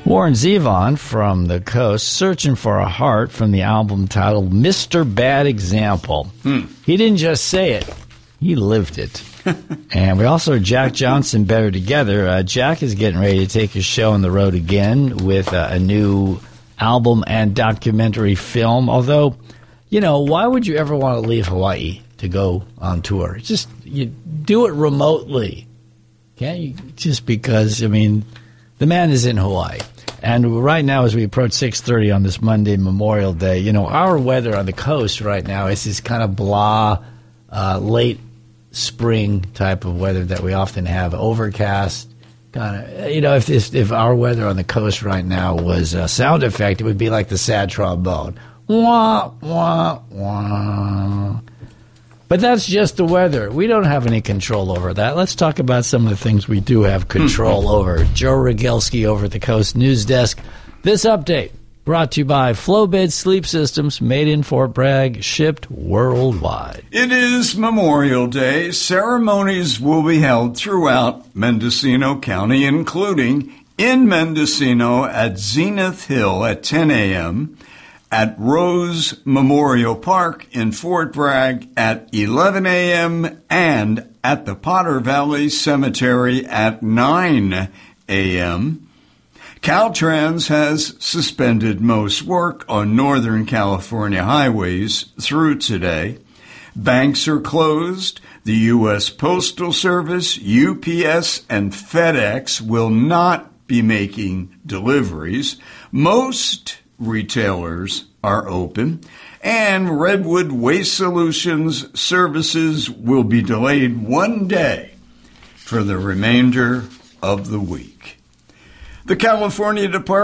Warren Zevon from the Coast, Searching for a Heart from the album titled Mr. Bad Example. He didn't just say it, he lived it. And we also heard Jack Johnson, Better Together. Jack is getting ready to take his show on the road again with a new album and documentary film. Although, you know, why would you ever want to leave Hawaii to go on tour? Just you do it remotely. Can't you? Just because, I mean, the man is in Hawaii. And right now, as we approach 6:30 on this Monday, Memorial Day, you know, our weather on the coast right now is this kind of blah, late spring type of weather that we often have, overcast. Kind of, you know, if our weather on the coast right now was a sound effect, it would be like the sad trombone. Wah, wah, wah. But that's just the weather. We don't have any control over that. Let's talk about some of the things we do have control over. Joe Rogelski over at the Coast News Desk. This update brought to you by Flowbed Sleep Systems, made in Fort Bragg, shipped worldwide. It is Memorial Day. Ceremonies will be held throughout Mendocino County, including in Mendocino at Zenith Hill at 10 a.m., at Rose Memorial Park in Fort Bragg at 11 a.m., and at the Potter Valley Cemetery at 9 a.m. Caltrans has suspended most work on Northern California highways through today. Banks are closed. The U.S. Postal Service, UPS, and FedEx will not be making deliveries. Most retailers are open, and Redwood Waste Solutions services will be delayed one day for the remainder of the week. The California Department